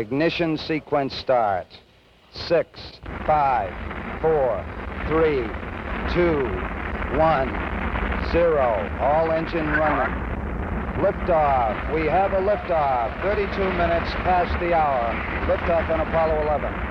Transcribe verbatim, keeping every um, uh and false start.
Ignition sequence start. Six, five, four, three, two, one, zero. All engine running. Liftoff. We have a liftoff. thirty-two minutes past the hour. Liftoff on Apollo eleven.